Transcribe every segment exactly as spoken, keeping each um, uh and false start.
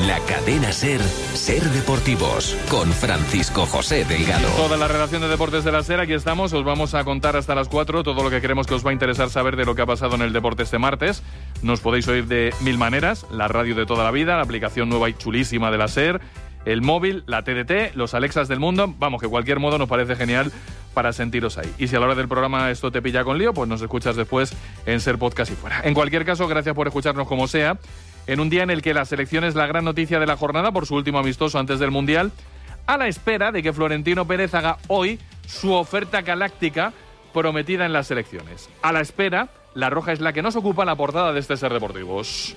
la cadena SER, Ser Deportivos, con Francisco José Delgado. Toda la redacción de Deportes de la SER, aquí estamos. Os vamos a contar hasta las cuatro todo lo que creemos que os va a interesar saber de lo que ha pasado en el deporte este martes. Nos podéis oír de mil maneras: la radio de toda la vida, la aplicación nueva y chulísima de la SER, el móvil, la T D T, los Alexas del mundo. Vamos, que cualquier modo nos parece genial para sentiros ahí. Y si a la hora del programa esto te pilla con lío, pues nos escuchas después en SER Podcast y fuera. En cualquier caso, gracias por escucharnos como sea, en un día en el que la selección es la gran noticia de la jornada por su último amistoso antes del Mundial, a la espera de que Florentino Pérez haga hoy su oferta galáctica prometida en las selecciones. A la espera, la roja es la que nos ocupa la portada de este Ser Deportivos.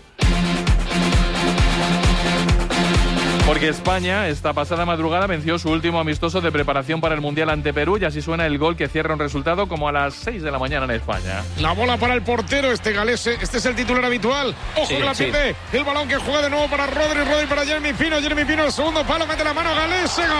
Porque España, esta pasada madrugada, venció su último amistoso de preparación para el Mundial ante Perú, y así suena el gol que cierra un resultado como a las seis de la mañana en España. La bola para el portero, este galés, este es el titular habitual. Ojo sí, que la sí. pierde, el balón que juega de nuevo para Rodri, Rodri para Jeremy Pino, Jeremy Pino, el segundo palo, mete la mano, galés, gol.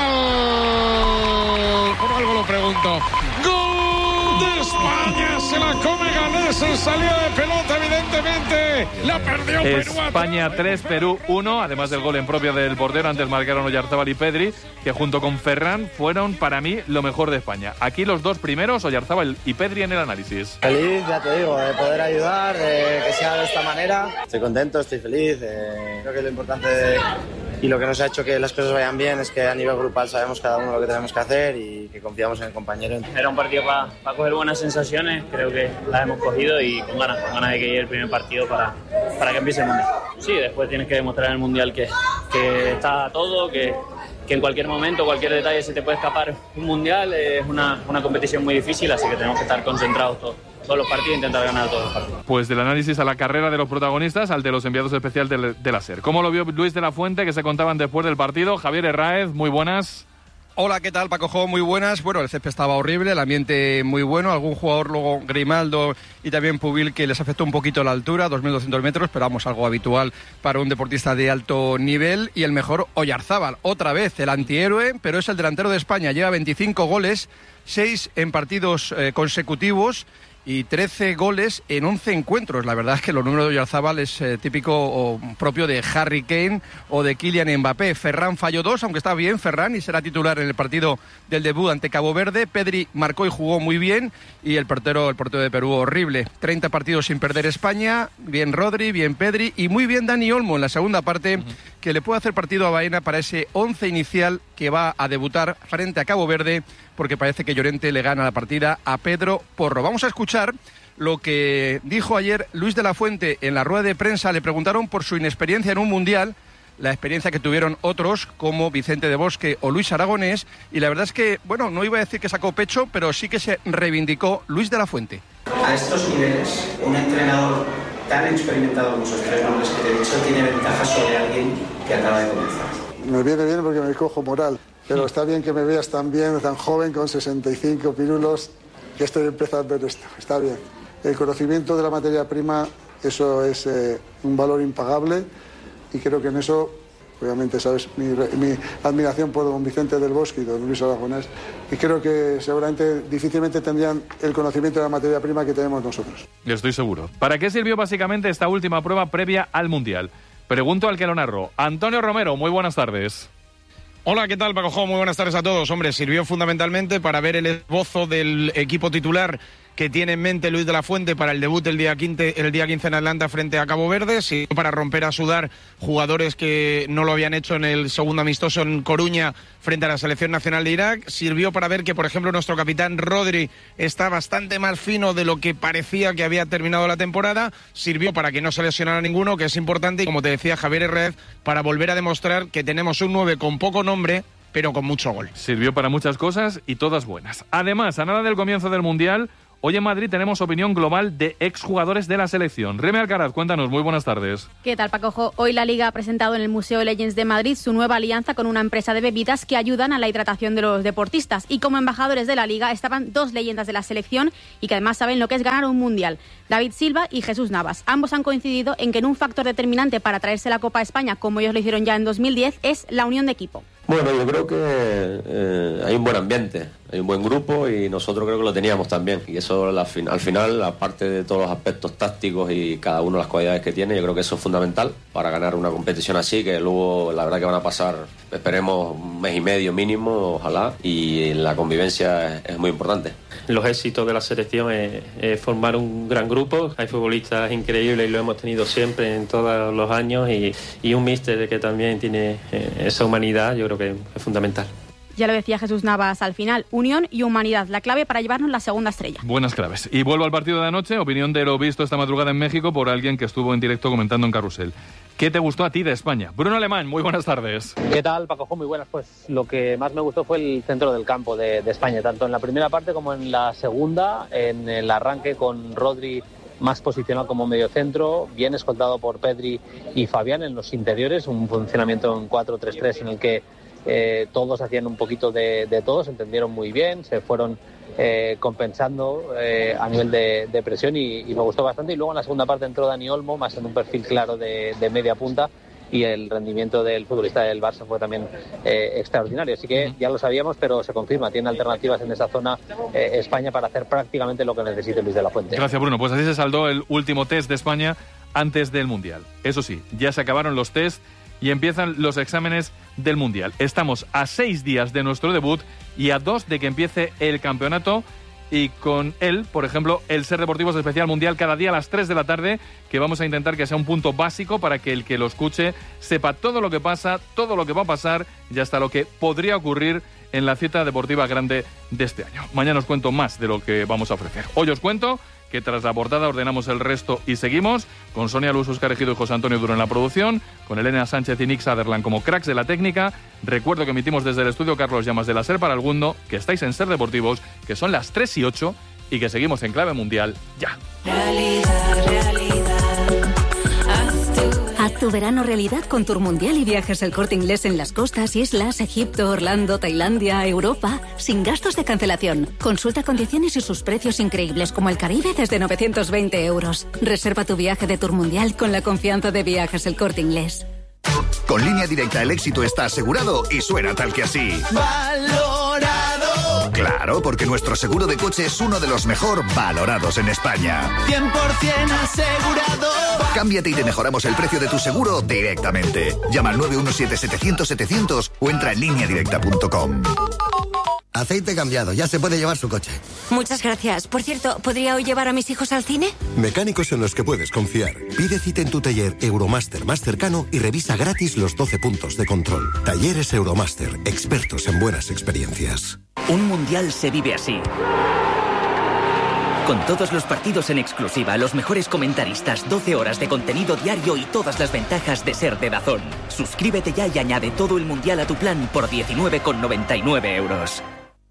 Por algo lo pregunto. ¡Gol de España! Se la come Galés en salida de pelota, evidentemente. La perdió Perú. España tres, Perú uno, además del gol en propia del portero. Antes marcaron Oyarzábal y Pedri, que junto con Ferran fueron para mí lo mejor de España. Aquí los dos primeros, Oyarzábal y Pedri, en el análisis. Feliz, ya te digo, de poder ayudar, de que sea de esta manera. Estoy contento, estoy feliz. Eh, creo que lo importante de, y lo que nos ha hecho que las cosas vayan bien es que a nivel grupal sabemos cada uno lo que tenemos que hacer y que confiamos en el compañero. Era un partido para pa coger buenas sensaciones, creo que las hemos cogido y con ganas, con ganas de que llegue el primer partido para, para que empiece el Mundial. Sí, después tienes que demostrar en el Mundial que, que está todo, que, que en cualquier momento, cualquier detalle se te puede escapar un Mundial. Es una, una competición muy difícil, así que tenemos que estar concentrados todos. todos los partidos e intentar ganar todos los partidos. Pues del análisis a la carrera de los protagonistas al de los enviados especiales de, de la SER. ¿Cómo lo vio Luis de la Fuente, que se contaban después del partido? Javier Herráez, muy buenas. Hola, ¿qué tal, Paco Jo? Muy buenas. Bueno, el césped estaba horrible, el ambiente muy bueno. Algún jugador, luego Grimaldo y también Pubil, que les afectó un poquito la altura, dos mil doscientos metros, pero vamos, algo habitual para un deportista de alto nivel. Y el mejor, Oyarzábal, otra vez el antihéroe, pero es el delantero de España. Lleva veinticinco goles, seis en partidos eh, consecutivos y trece goles en once encuentros. La verdad es que los números de Oyarzábal es eh, típico o propio de Harry Kane o de Kylian Mbappé. Ferran falló dos, aunque está bien Ferran, y será titular en el partido del debut ante Cabo Verde. Pedri marcó y jugó muy bien, y el portero, el portero de Perú, horrible. treinta partidos sin perder España, bien Rodri, bien Pedri y muy bien Dani Olmo en la segunda parte, uh-huh. que le puede hacer partido a Baena para ese once inicial que va a debutar frente a Cabo Verde, porque parece que Llorente le gana la partida a Pedro Porro. Vamos a escuchar lo que dijo ayer Luis de la Fuente en la rueda de prensa. Le preguntaron por su inexperiencia en un Mundial, la experiencia que tuvieron otros como Vicente de Bosque o Luis Aragonés, y la verdad es que, bueno, no iba a decir que sacó pecho, pero sí que se reivindicó Luis de la Fuente. A estos niveles, un entrenador tan experimentado como esos tres nombres que te he dicho tiene ventaja sobre alguien que acaba de comenzar. Me viene bien porque me cojo moral, pero está bien que me veas tan bien, tan joven, con sesenta y cinco pirulos, que estoy empezando a ver esto. Está bien. El conocimiento de la materia prima, eso es eh, un valor impagable, y creo que en eso, obviamente, sabes, mi, mi admiración por don Vicente del Bosque y don Luis Aragonés, y creo que seguramente difícilmente tendrían el conocimiento de la materia prima que tenemos nosotros. Estoy seguro. ¿Para qué sirvió básicamente esta última prueba previa al Mundial? Pregunto al que lo narró. Antonio Romero, muy buenas tardes. Hola, ¿qué tal, Paco Jo? Muy buenas tardes a todos. Hombre, sirvió fundamentalmente para ver el esbozo del equipo titular que tiene en mente Luis de la Fuente para el debut el día quince, el día quince en Atlanta frente a Cabo Verde, sirvió para romper a sudar jugadores que no lo habían hecho en el segundo amistoso en Coruña frente a la selección nacional de Irak, sirvió para ver que, por ejemplo, nuestro capitán Rodri está bastante más fino de lo que parecía que había terminado la temporada, sirvió para que no se lesionara ninguno, que es importante, y como te decía Javier Herráez, para volver a demostrar que tenemos un nueve con poco nombre, pero con mucho gol. Sirvió para muchas cosas y todas buenas. Además, a nada del comienzo del Mundial, hoy en Madrid tenemos opinión global de exjugadores de la selección. Reme Alcaraz, cuéntanos, muy buenas tardes. ¿Qué tal, Paco Jo? Hoy la Liga ha presentado en el Museo Legends de Madrid su nueva alianza con una empresa de bebidas que ayudan a la hidratación de los deportistas. Y como embajadores de la Liga estaban dos leyendas de la selección y que además saben lo que es ganar un Mundial: David Silva y Jesús Navas. Ambos han coincidido en que en un factor determinante para traerse la Copa a España, como ellos lo hicieron ya en dos mil diez, es la unión de equipo. Bueno, yo creo que eh, hay un buen ambiente. hay un buen grupo y nosotros creo que lo teníamos también. Y eso al final, aparte de todos los aspectos tácticos y cada uno las cualidades que tiene, yo creo que eso es fundamental para ganar una competición así, que luego la verdad que van a pasar, esperemos, un mes y medio mínimo, ojalá, y la convivencia es, es muy importante. Los éxitos de la selección es, es formar un gran grupo. Hay futbolistas increíbles y lo hemos tenido siempre en todos los años, y, y un míster que también tiene eh, esa humanidad, yo creo que es fundamental. Ya lo decía Jesús Navas al final, unión y humanidad, la clave para llevarnos la segunda estrella. Buenas claves. Y vuelvo al partido de anoche, opinión de lo visto esta madrugada en México por alguien que estuvo en directo comentando en Carrusel. ¿Qué te gustó a ti de España? Bruno Alemán, muy buenas tardes. ¿Qué tal, Paco? Muy buenas. Pues lo que más me gustó fue el centro del campo de, de España, tanto en la primera parte como en la segunda, en el arranque con Rodri más posicionado como mediocentro, bien escoltado por Pedri y Fabián en los interiores, un funcionamiento en cuatro tres tres en el que Eh, todos hacían un poquito de, de todo, se entendieron muy bien, se fueron eh, compensando eh, a nivel de, de presión y, y me gustó bastante. Y luego en la segunda parte entró Dani Olmo, más en un perfil claro de, de media punta, y el rendimiento del futbolista del Barça fue también eh, extraordinario. Así que ya lo sabíamos, pero se confirma, tiene alternativas en esa zona eh, España para hacer prácticamente lo que necesite Luis de la Fuente. Gracias, Bruno. Pues así se saldó el último test de España antes del Mundial. Eso sí, ya se acabaron los test y empiezan los exámenes del Mundial. Estamos a seis días de nuestro debut y a dos de que empiece el campeonato, y con él, por ejemplo, el Ser Deportivos Especial Mundial cada día a las tres de la tarde, que vamos a intentar que sea un punto básico para que el que lo escuche sepa todo lo que pasa, todo lo que va a pasar y hasta lo que podría ocurrir en la cita deportiva grande de este año. Mañana os cuento más de lo que vamos a ofrecer. Hoy os cuento que tras la portada ordenamos el resto y seguimos, con Sonia Luz, Óscar Ejido y José Antonio Duro en la producción, con Elena Sánchez y Nick Sutherland como cracks de la técnica. Recuerdo que emitimos desde el estudio Carlos Llamas de la SER para el mundo, que estáis en Ser Deportivos, que son las tres y ocho y que seguimos en clave mundial ya. Realidad, realidad. Haz tu verano realidad con Tour Mundial y Viajes El Corte Inglés en las costas, islas, Egipto, Orlando, Tailandia, Europa, sin gastos de cancelación. Consulta condiciones y sus precios increíbles, como el Caribe desde novecientos veinte euros. Reserva tu viaje de Tour Mundial con la confianza de Viajes El Corte Inglés. Con Línea Directa el éxito está asegurado y suena tal que así. ¡Valorado! Claro, porque nuestro seguro de coche es uno de los mejor valorados en España. cien por ciento asegurado. Cámbiate y te mejoramos el precio de tu seguro directamente. Llama al nueve uno siete setecientos setecientos o entra en línea directa punto com. Aceite cambiado, ya se puede llevar su coche. Muchas gracias. Por cierto, ¿podría hoy llevar a mis hijos al cine? Mecánicos en los que puedes confiar. Pide cita en tu taller Euromaster más cercano y revisa gratis los doce puntos de control. Talleres Euromaster, expertos en buenas experiencias. Un mundial se vive así. Con todos los partidos en exclusiva, los mejores comentaristas, doce horas de contenido diario y todas las ventajas de ser de DAZN. Suscríbete ya y añade todo el mundial a tu plan por diecinueve con noventa y nueve euros.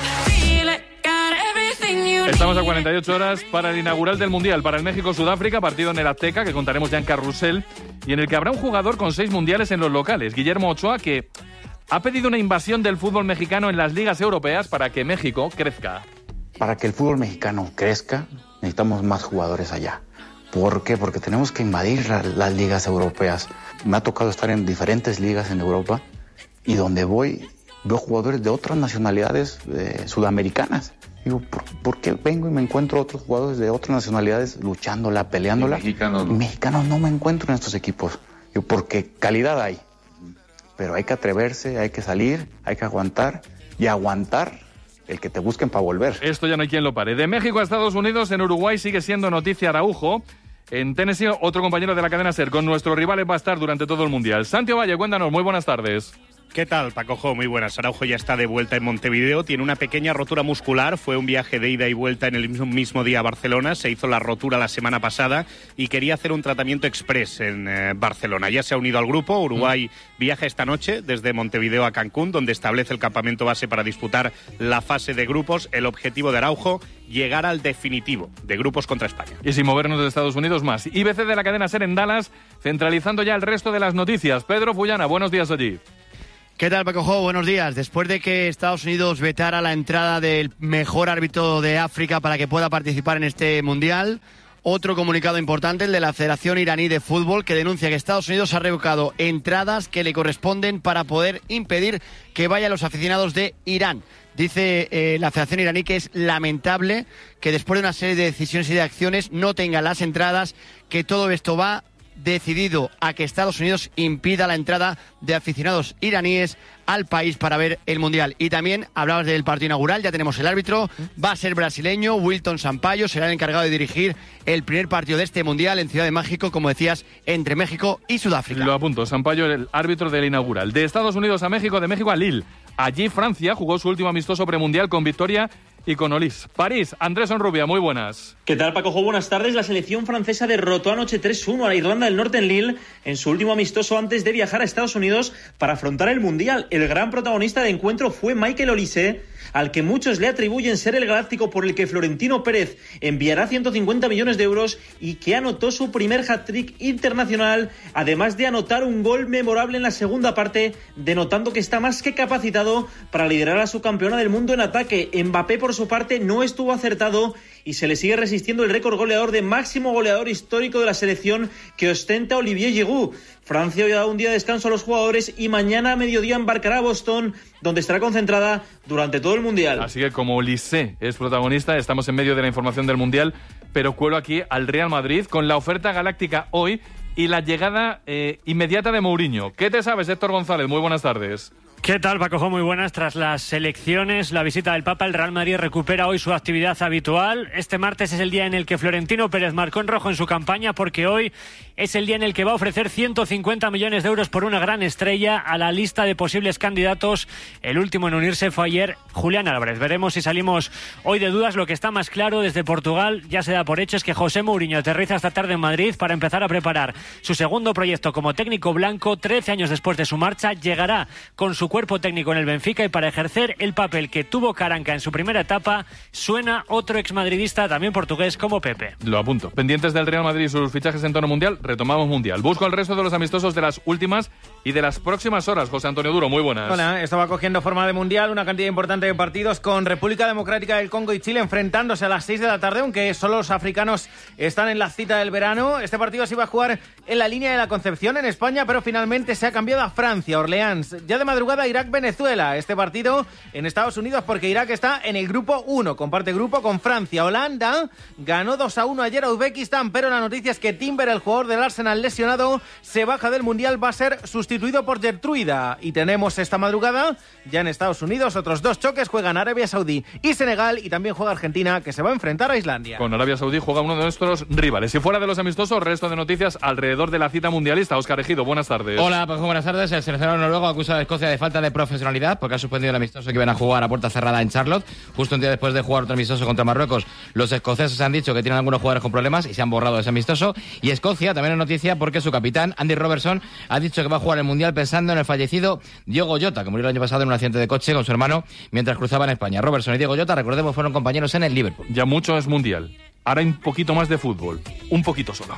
Estamos a cuarenta y ocho horas para el inaugural del Mundial, para el México-Sudáfrica, partido en el Azteca, que contaremos ya en Carrusel, y en el que habrá un jugador con seis mundiales en los locales, Guillermo Ochoa, que ha pedido una invasión del fútbol mexicano en las ligas europeas para que México crezca. Para que el fútbol mexicano crezca, necesitamos más jugadores allá. ¿Por qué? Porque tenemos que invadir la, las ligas europeas. Me ha tocado estar en diferentes ligas en Europa y donde voy veo jugadores de otras nacionalidades eh, sudamericanas. Digo, ¿por, ¿por qué vengo y me encuentro otros jugadores de otras nacionalidades luchándola, peleándola? Y mexicanos, ¿no? Mexicanos no me encuentro en estos equipos. Digo, porque calidad hay, pero hay que atreverse, hay que salir, hay que aguantar y aguantar el que te busquen para volver. Esto ya no hay quien lo pare. De México a Estados Unidos, en Uruguay sigue siendo noticia Araujo. En Tennessee, otro compañero de la cadena SER, con nuestros rivales va a estar durante todo el Mundial. Santiago Valle, cuéntanos, muy buenas tardes. ¿Qué tal, Paco Jo? Muy buenas. Araujo ya está de vuelta en Montevideo. Tiene una pequeña rotura muscular. Fue un viaje de ida y vuelta en el mismo, mismo día a Barcelona. Se hizo la rotura la semana pasada y quería hacer un tratamiento express en eh, Barcelona. Ya se ha unido al grupo. Uruguay mm. viaja esta noche desde Montevideo a Cancún, donde establece el campamento base para disputar la fase de grupos. El objetivo de Araujo, llegar al definitivo de grupos contra España. Y sin movernos de Estados Unidos más. I B C de la cadena SER en Dallas, centralizando ya el resto de las noticias. Pedro Fullana, buenos días allí. ¿Qué tal, Paco Jo? Buenos días. Después de que Estados Unidos vetara la entrada del mejor árbitro de África para que pueda participar en este Mundial, Otro comunicado importante, el de la Federación Iraní de Fútbol, que denuncia que Estados Unidos ha revocado entradas que le corresponden para poder impedir que vayan los aficionados de Irán. Dice eh, la Federación Iraní que es lamentable que después de una serie de decisiones y de acciones no tengan las entradas, que todo esto va decidido a que Estados Unidos impida la entrada de aficionados iraníes al país para ver el Mundial. Y también hablabas del partido inaugural, ya tenemos el árbitro, va a ser brasileño, Wilton Sampaio, será el encargado de dirigir el primer partido de este Mundial en Ciudad de México, como decías, entre México y Sudáfrica. Lo apunto, Sampaio, el árbitro del inaugural. De Estados Unidos a México, de México a Lille. Allí Francia jugó su último amistoso premundial con victoria y con Olis. París, Andrés Onrubia, muy buenas. ¿Qué tal, Paco? Buenas tardes. La selección francesa derrotó anoche tres uno a la Irlanda del Norte en Lille en su último amistoso antes de viajar a Estados Unidos para afrontar el Mundial. El gran protagonista del encuentro fue Michael Olise, al que muchos le atribuyen ser el galáctico por el que Florentino Pérez enviará ciento cincuenta millones de euros y que anotó su primer hat-trick internacional, además de anotar un gol memorable en la segunda parte, denotando que está más que capacitado para liderar a su campeona del mundo en ataque. Mbappé, por su parte, no estuvo acertado y se le sigue resistiendo el récord goleador de máximo goleador histórico de la selección que ostenta Olivier Giroud. Francia hoy ha dado un día de descanso a los jugadores y mañana a mediodía embarcará a Boston, donde estará concentrada durante todo el Mundial. Así que como Olise es protagonista, estamos en medio de la información del Mundial, pero cuelo aquí al Real Madrid con la oferta galáctica hoy y la llegada eh, inmediata de Mourinho. ¿Qué te sabes, Héctor González? Muy buenas tardes. ¿Qué tal, Paco? Muy buenas. Tras las elecciones, la visita del Papa, el Real Madrid recupera hoy su actividad habitual. Este martes es el día en el que Florentino Pérez marcó en rojo en su campaña, porque hoy es el día en el que va a ofrecer ciento cincuenta millones de euros por una gran estrella a la lista de posibles candidatos. El último en unirse fue ayer Julián Álvarez. Veremos si salimos hoy de dudas. Lo que está más claro desde Portugal, ya se da por hecho, es que José Mourinho aterriza esta tarde en Madrid para empezar a preparar su segundo proyecto como técnico blanco. Trece años después de su marcha, llegará con su cuerpo técnico en el Benfica y para ejercer el papel que tuvo Caranca en su primera etapa, suena otro exmadridista también portugués como Pepe. Lo apunto. Pendientes del Real Madrid y sus fichajes en tono mundial, retomamos Mundial. Busco el resto de los amistosos de las últimas y de las próximas horas. José Antonio Duro, muy buenas. Hola, estaba cogiendo forma de Mundial, una cantidad importante de partidos con República Democrática del Congo y Chile enfrentándose a las seis de la tarde, aunque solo los africanos están en la cita del verano. Este partido se iba a jugar en la línea de la Concepción en España, pero finalmente se ha cambiado a Francia, Orleans. Ya de madrugada Irak-Venezuela. Este partido en Estados Unidos porque Irak está en el grupo uno, comparte grupo con Francia. Holanda ganó dos a uno ayer a Uzbekistán, pero la noticia es que Timber, el jugador del Arsenal lesionado, se baja del Mundial, va a ser sustituido por Gertruida. Y tenemos esta madrugada, ya en Estados Unidos, otros dos choques. Juegan Arabia Saudí y Senegal, y también juega Argentina, que se va a enfrentar a Islandia. Con Arabia Saudí juega uno de nuestros rivales. Y fuera de los amistosos, resto de noticias alrededor de la cita mundialista. Óscar Ejido, buenas tardes. Hola, pues buenas tardes. El seleccionador noruego acusa a Escocia de falta de profesionalidad porque ha suspendido el amistoso que iban a jugar a puerta cerrada en Charlotte, justo un día después de jugar otro amistoso contra Marruecos. Los escoceses han dicho que tienen algunos jugadores con problemas y se han borrado de ese amistoso. Y Escocia también es noticia porque su capitán, Andy Robertson, ha dicho que va a jugar el Mundial pensando en el fallecido Diogo Jota, que murió el año pasado en un accidente de coche con su hermano mientras cruzaban España. Robertson y Diogo Jota, recordemos, fueron compañeros en el Liverpool. Ya mucho es Mundial. Ahora hay un poquito más de fútbol. Un poquito solo.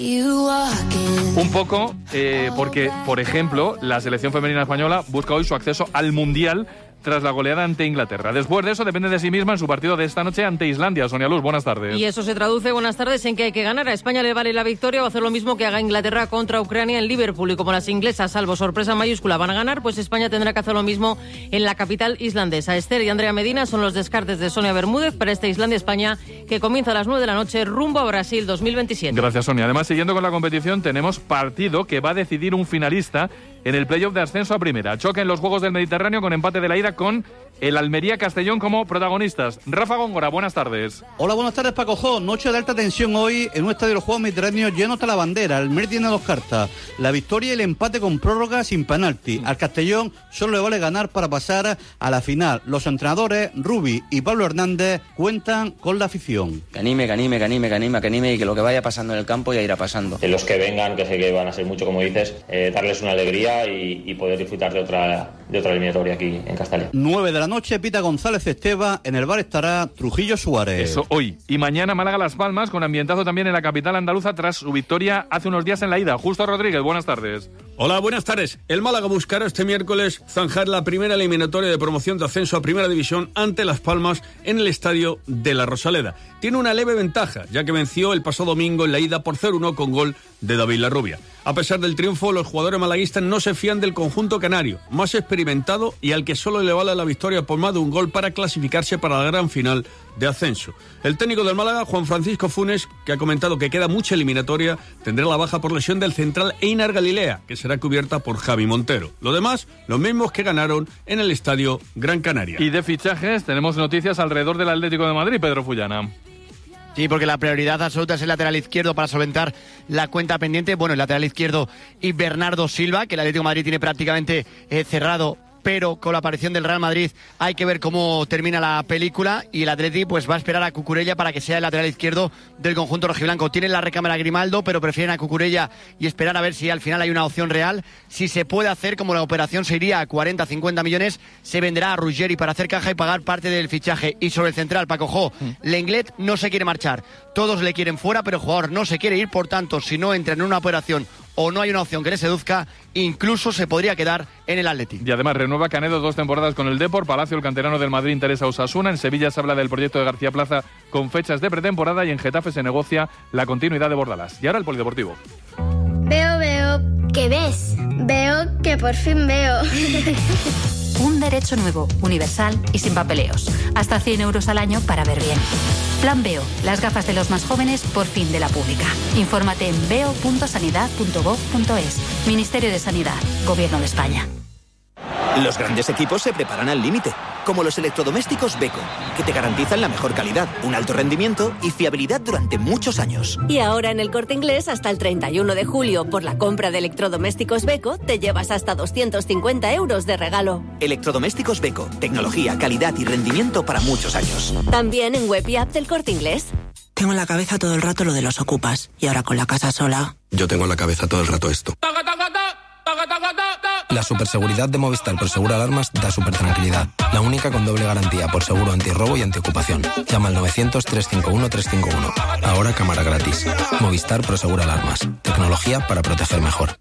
Un poco eh, porque, por ejemplo, la selección femenina española busca hoy su acceso al Mundial tras la goleada ante Inglaterra. Después de eso, depende de sí misma en su partido de esta noche ante Islandia. Sonia Luz, buenas tardes. Y eso se traduce, buenas tardes, en que hay que ganar. A España le vale la victoria o hacer lo mismo que haga Inglaterra contra Ucrania en Liverpool. Y como las inglesas, salvo sorpresa mayúscula, van a ganar, pues España tendrá que hacer lo mismo en la capital islandesa. Esther y Andrea Medina son los descartes de Sonia Bermúdez para este Islandia-España, que comienza a las nueve de la noche rumbo a Brasil dos mil veintisiete. Gracias, Sonia. Además, siguiendo con la competición, tenemos partido que va a decidir un finalista en el playoff de ascenso a primera. Choque en los Juegos del Mediterráneo con empate de la ida con el Almería Castellón como protagonistas. Rafa Góngora, buenas tardes. Hola, buenas tardes, Paco Jo. Noche de alta tensión hoy en un estadio de los Juegos Mediterráneos lleno hasta la bandera. El Almería tiene dos cartas: la victoria y el empate con prórroga sin penalti. Al Castellón solo le vale ganar para pasar a la final. Los entrenadores Rubi y Pablo Hernández cuentan con la afición. Que anime, que anime, que anime, que anime, que anime y que lo que vaya pasando en el campo ya irá pasando. De los que vengan, que sé que van a ser mucho, como dices, eh, darles una alegría y, y poder disfrutar de otra, de otra eliminatoria aquí en Castellón. nueve de la noche, Pita González Esteva, en el bar estará Trujillo Suárez. Eso hoy. Y mañana Málaga Las Palmas, con ambientazo también en la capital andaluza tras su victoria hace unos días en la ida. Justo Rodríguez, buenas tardes. Hola, buenas tardes. El Málaga buscará este miércoles zanjar la primera eliminatoria de promoción de ascenso a Primera División ante Las Palmas en el estadio de La Rosaleda. Tiene una leve ventaja, ya que venció el pasado domingo en la ida por cero uno con gol de David Larrubia. A pesar del triunfo, los jugadores malaguistas no se fían del conjunto canario, más experimentado y al que solo le vale la victoria por más de un gol para clasificarse para la gran final de ascenso. El técnico del Málaga, Juan Francisco Funes, que ha comentado que queda mucha eliminatoria, tendrá la baja por lesión del central Einar Galilea, que será cubierta por Javi Montero. Lo demás, los mismos que ganaron en el estadio Gran Canaria. Y de fichajes, tenemos noticias alrededor del Atlético de Madrid, Pedro Fullana. Sí, porque la prioridad absoluta es el lateral izquierdo para solventar la cuenta pendiente. Bueno, el lateral izquierdo y Bernardo Silva, que el Atlético de Madrid tiene prácticamente eh, cerrado, pero con la aparición del Real Madrid hay que ver cómo termina la película y el Atleti pues va a esperar a Cucurella para que sea el lateral izquierdo del conjunto rojiblanco. Tienen la recámara Grimaldo, pero prefieren a Cucurella y esperar a ver si al final hay una opción real. Si se puede hacer, como la operación se iría a cuarenta a cincuenta millones, se venderá a Ruggeri para hacer caja y pagar parte del fichaje. Y sobre el central, Paco Jo, mm. Lenglet no se quiere marchar. Todos le quieren fuera, pero el jugador no se quiere ir, por tanto, si no entra en una operación o no hay una opción que le seduzca, incluso se podría quedar en el Atleti. Y además renueva Canedo dos temporadas con el Depor. Palacio, el canterano del Madrid, interesa a Osasuna. En Sevilla se habla del proyecto de García Plaza con fechas de pretemporada y en Getafe se negocia la continuidad de Bordalás. Y ahora el polideportivo. Veo, veo. ¿Qué ves? Veo que por fin veo. Un derecho nuevo, universal y sin papeleos. Hasta cien euros al año para ver bien. Plan Veo, las gafas de los más jóvenes por fin de la pública. Infórmate en veo punto sanidad punto gov punto es. Ministerio de Sanidad, Gobierno de España. Los grandes equipos se preparan al límite, como los electrodomésticos Beko, que te garantizan la mejor calidad, un alto rendimiento y fiabilidad durante muchos años. Y ahora en El Corte Inglés, hasta el treinta y uno de julio, por la compra de electrodomésticos Beko, te llevas hasta doscientos cincuenta euros de regalo. Electrodomésticos Beko, tecnología, calidad y rendimiento para muchos años. También en web y app del Corte Inglés. Tengo en la cabeza todo el rato lo de los ocupas, y ahora con la casa sola... Yo tengo en la cabeza todo el rato esto. La superseguridad de Movistar por Seguro Alarmas da super tranquilidad. La única con doble garantía por seguro antirrobo y antiocupación. Llama al novecientos, trescientos cincuenta y uno, trescientos cincuenta y uno. Ahora cámara gratis. Movistar por Seguro Alarmas. Tecnología para proteger mejor.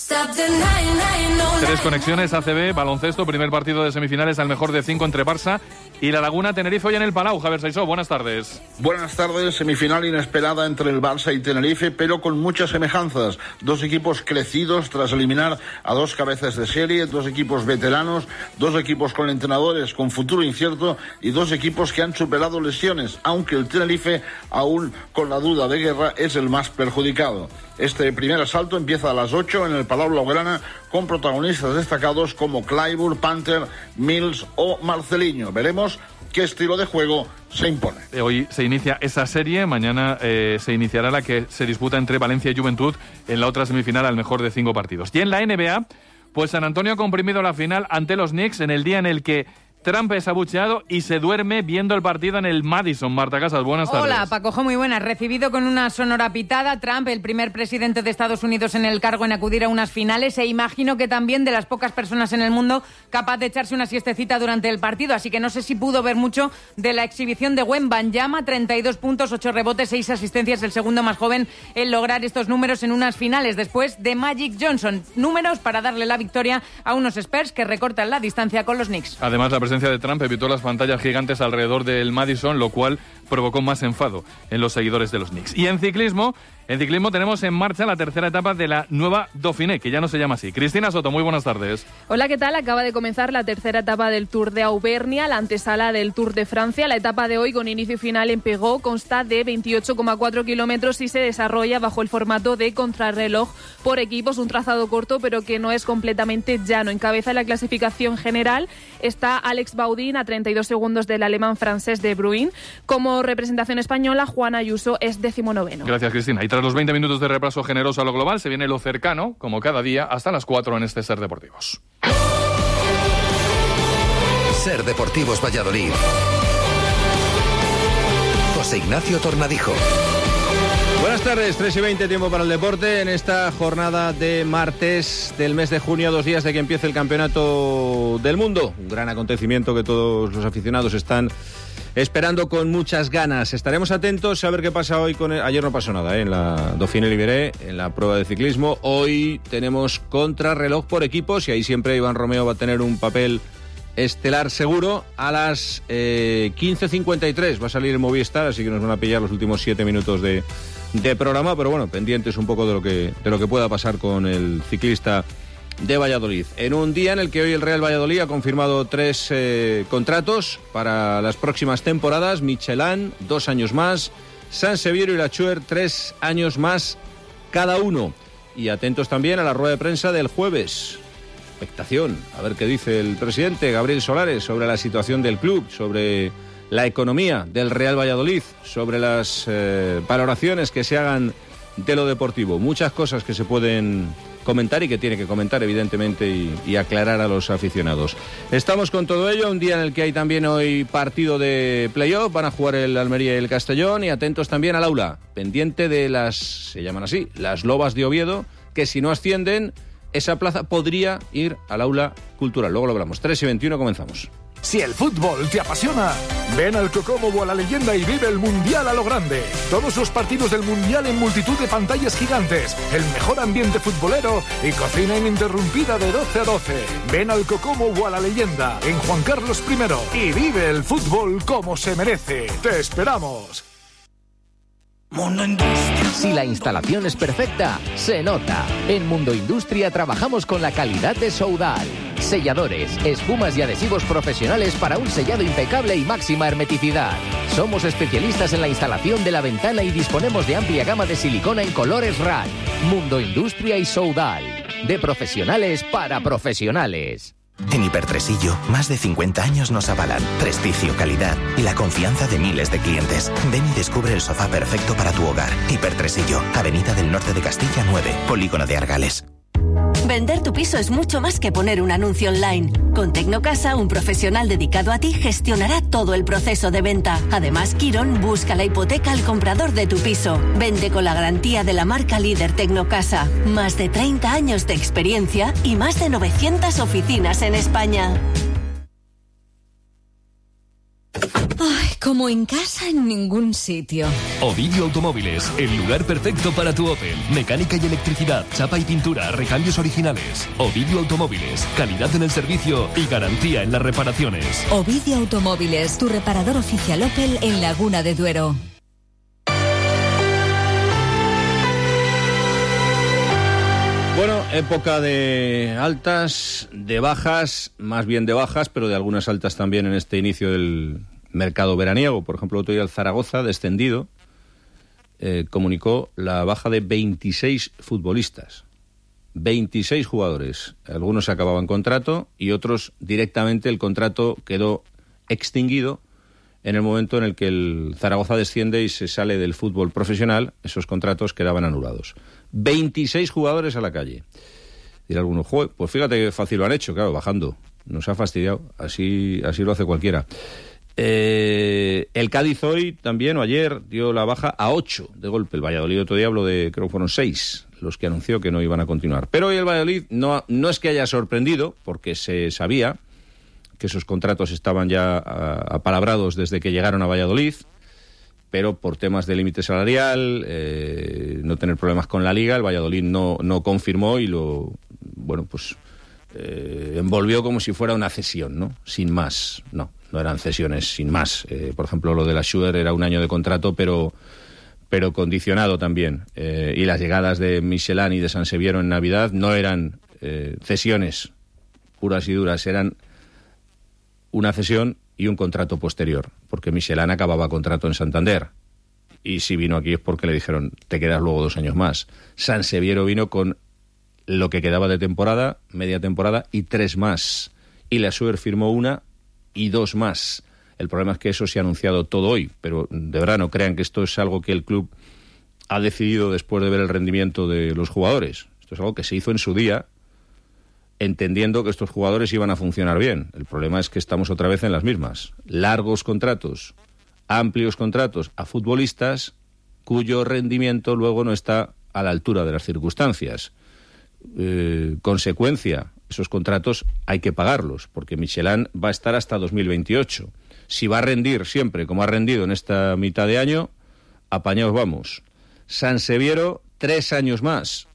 Tres conexiones, A C B, baloncesto, primer partido de semifinales al mejor de cinco entre Barça y La Laguna Tenerife hoy en el Palau. Javier Saisó, buenas tardes. Buenas tardes, semifinal inesperada entre el Barça y Tenerife, pero con muchas semejanzas. Dos equipos crecidos tras eliminar a dos cabezas de serie, dos equipos veteranos, dos equipos con entrenadores con futuro incierto y dos equipos que han superado lesiones, aunque el Tenerife, aún con la duda de Guerra, es el más perjudicado. Este primer asalto empieza a las ocho en el Palau Blaugrana con protagonistas destacados como Clyburn, Panther, Mills o Marceliño. Veremos qué estilo de juego se impone. Hoy se inicia esa serie, mañana eh, se iniciará la que se disputa entre Valencia y Juventud en la otra semifinal al mejor de cinco partidos. Y en la N B A, pues San Antonio ha comprimido la final ante los Knicks en el día en el que Trump es abucheado y se duerme viendo el partido en el Madison. Marta Casas, buenas tardes. Hola, Pacojo, muy buenas. Recibido con una sonora pitada, Trump, el primer presidente de Estados Unidos en el cargo en acudir a unas finales, e imagino que también de las pocas personas en el mundo capaz de echarse una siestecita durante el partido, así que no sé si pudo ver mucho de la exhibición de Wembanyama, treinta y dos puntos, ocho rebotes, seis asistencias, el segundo más joven en lograr estos números en unas finales, después de Magic Johnson. Números para darle la victoria a unos Spurs que recortan la distancia con los Knicks. Además, la presencia de Trump evitó las pantallas gigantes alrededor del Madison, lo cual provocó más enfado en los seguidores de los Knicks. Y en ciclismo, en ciclismo tenemos en marcha la tercera etapa de la nueva Dauphiné, que ya no se llama así. Cristina Soto, muy buenas tardes. Hola, ¿qué tal? Acaba de comenzar la tercera etapa del Tour de Auvernia, la antesala del Tour de Francia. La etapa de hoy, con inicio y final en Pegó, consta de veintiocho coma cuatro kilómetros y se desarrolla bajo el formato de contrarreloj por equipos, un trazado corto pero que no es completamente llano. Encabeza la clasificación general está Alex Baudin a treinta y dos segundos del alemán francés De Bruyne. Como representación española, Juan Ayuso es decimonoveno. Gracias, Cristina. Y tras los veinte minutos de repaso generoso a lo global, se viene lo cercano, como cada día, hasta las cuatro en este Ser Deportivos. Ser Deportivos Valladolid. José Ignacio Tornadijo. Buenas tardes, tres y veinte, tiempo para el deporte. En esta jornada de martes del mes de junio, dos días de que empiece el Campeonato del Mundo. Un gran acontecimiento que todos los aficionados están esperando con muchas ganas. Estaremos atentos a ver qué pasa hoy con el... Ayer no pasó nada, ¿eh? En la Dauphiné Libéré, en la prueba de ciclismo. Hoy tenemos contrarreloj por equipos y ahí siempre Iván Romeo va a tener un papel estelar seguro. A las eh, quince cincuenta y tres va a salir el Movistar, así que nos van a pillar los últimos siete minutos de... de programa, pero bueno, pendientes un poco de lo que de lo que pueda pasar con el ciclista de Valladolid. En un día en el que hoy el Real Valladolid ha confirmado tres eh, contratos para las próximas temporadas. Michelin, dos años más. Sanseviero y Lachuer, tres años más cada uno. Y atentos también a la rueda de prensa del jueves. Expectación, a ver qué dice el presidente Gabriel Solares sobre la situación del club, sobre la economía del Real Valladolid, sobre las eh, valoraciones que se hagan de lo deportivo. Muchas cosas que se pueden comentar y que tiene que comentar, evidentemente, y, y aclarar a los aficionados. Estamos con todo ello, un día en el que hay también hoy partido de playoff, van a jugar el Almería y el Castellón, y atentos también al aula, pendiente de las, se llaman así, las Lobas de Oviedo, que si no ascienden, esa plaza podría ir al aula cultural. Luego lo hablamos. tres y veintiuno, comenzamos. Si el fútbol te apasiona, ven al Cocomo o a la Leyenda y vive el Mundial a lo grande. Todos los partidos del Mundial en multitud de pantallas gigantes, el mejor ambiente futbolero y cocina ininterrumpida de doce a doce. Ven al Cocomo o a la Leyenda en Juan Carlos primero y vive el fútbol como se merece. ¡Te esperamos! Si la instalación es perfecta, se nota. En Mundo Industria trabajamos con la calidad de Soudal. Selladores, espumas y adhesivos profesionales para un sellado impecable y máxima hermeticidad. Somos especialistas en la instalación de la ventana y disponemos de amplia gama de silicona en colores R A D. Mundo Industria y Soudal. De profesionales para profesionales. En Hipertresillo, más de cincuenta años nos avalan prestigio, calidad y la confianza de miles de clientes. Ven y descubre el sofá perfecto para tu hogar. Hipertresillo, Avenida del Norte de Castilla nueve, Polígono de Argales. Vender tu piso es mucho más que poner un anuncio online. Con Tecnocasa, un profesional dedicado a ti gestionará todo el proceso de venta. Además, Quirón busca la hipoteca al comprador de tu piso. Vende con la garantía de la marca líder Tecnocasa. Más de treinta años de experiencia y más de novecientas oficinas en España. Ay, como en casa en ningún sitio. Ovidio Automóviles, el lugar perfecto para tu Opel. Mecánica y electricidad, chapa y pintura, recambios originales. Ovidio Automóviles, calidad en el servicio y garantía en las reparaciones. Ovidio Automóviles, tu reparador oficial Opel en Laguna de Duero. Bueno, época de altas, de bajas, más bien de bajas, pero de algunas altas también en este inicio del mercado veraniego. Por ejemplo, otro día el Zaragoza, descendido, eh, comunicó la baja de veintiséis futbolistas. veintiséis jugadores. Algunos acababan contrato y otros directamente el contrato quedó extinguido en el momento en el que el Zaragoza desciende y se sale del fútbol profesional. Esos contratos quedaban anulados. veintiséis jugadores a la calle. Dirá alguno, joder, pues fíjate qué fácil lo han hecho, claro, bajando. Nos ha fastidiado, así, así lo hace cualquiera. Eh, el Cádiz hoy también, o ayer, dio la baja a ocho de golpe. El Valladolid otro día habló de, creo que fueron seis los que anunció que no iban a continuar. Pero hoy el Valladolid no, no es que haya sorprendido, porque se sabía que esos contratos estaban ya apalabrados desde que llegaron a Valladolid, pero por temas de límite salarial, eh, no tener problemas con la Liga, el Valladolid no, no confirmó y lo, bueno, pues eh, envolvió como si fuera una cesión, ¿no? Sin más, no, no eran cesiones sin más. Eh, por ejemplo, lo de la Schüder era un año de contrato, pero, pero condicionado también. Eh, y las llegadas de Michelin y de Sanseviero en Navidad no eran eh, cesiones puras y duras, eran una cesión y un contrato posterior, porque Michelin acababa contrato en Santander y si vino aquí es porque le dijeron te quedas luego dos años más. Sanseviero vino con lo que quedaba de temporada, media temporada y tres más, y la Schüder firmó una y dos más. El problema es que eso se ha anunciado todo hoy, pero de verdad no crean que esto es algo que el club ha decidido después de ver el rendimiento de los jugadores. Esto es algo que se hizo en su día, entendiendo que estos jugadores iban a funcionar bien. El problema es que estamos otra vez en las mismas. Largos contratos, amplios contratos a futbolistas cuyo rendimiento luego no está a la altura de las circunstancias. Eh, consecuencia, esos contratos hay que pagarlos, porque Michelin va a estar hasta dos mil veintiocho. Si va a rendir siempre como ha rendido en esta mitad de año, apañaos vamos. Sanseviero, tres años más.